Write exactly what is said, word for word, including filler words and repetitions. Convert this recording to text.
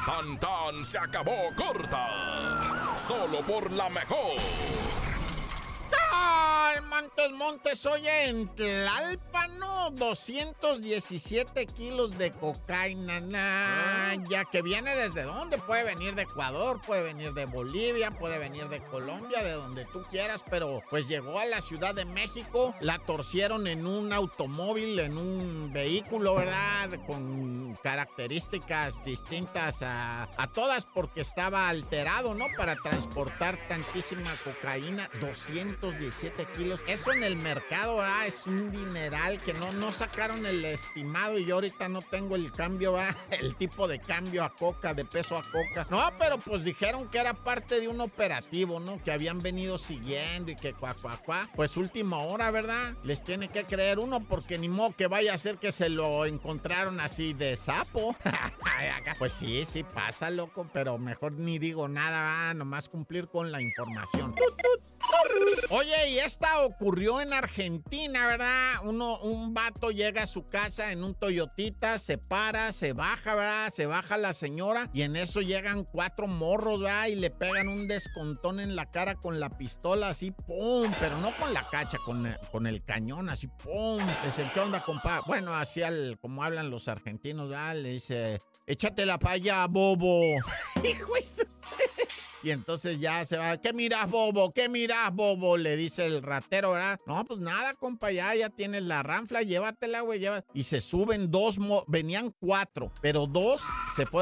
Tan tan se acabó corta. Solo por la mejor. ¡Ay, Montes, Montes! Oye, en Tlalpan, ¿no? doscientos diecisiete kilos de cocaína, nah, ¿Ah? Ya que viene desde dónde, puede venir de Ecuador, puede venir de Bolivia, puede venir de Colombia, de donde tú quieras, pero pues llegó a la Ciudad de México, la torcieron en un automóvil, en un vehículo, ¿verdad? Con características distintas a, a todas porque estaba alterado, ¿no? Para transportar tantísima cocaína, doscientos diecisiete kilos. Eso en el mercado, ¿verdad? Es un dineral que no, no sacaron el estimado y yo ahorita no tengo el cambio, ¿verdad? El tipo de cambio a coca, de peso a coca. No, pero pues dijeron que era parte de un operativo, ¿no? Que habían venido siguiendo y que cuá, cuá, cuá. Pues última hora, ¿verdad? Les tiene que creer uno porque ni modo que vaya a ser que se lo encontraron así de sapo. Pues sí, sí pasa, loco, pero mejor ni digo nada, ¿verdad? Nomás cumplir con la información. Oye, y esta ocurrió en Argentina, ¿verdad? Uno, un vato llega a su casa en un Toyotita, se para, se baja, ¿verdad? Se baja la señora y en eso llegan cuatro morros, ¿verdad? Y le pegan un descontón en la cara con la pistola, así, ¡pum! Pero no con la cacha, con, con el cañón, así, ¡pum! Le dice, ¿qué onda, compa? Bueno, así al, como hablan los argentinos, ¿verdad? Le dice, échatela para allá, bobo. Hijo de su... Y entonces ya se va, ¿qué miras, bobo? ¿Qué miras, bobo? Le dice el ratero, ¿verdad? No, pues nada, compa, ya, ya tienes la ranfla, llévatela, güey, llévatela. Y se suben dos, mo- venían cuatro, pero dos se fueron.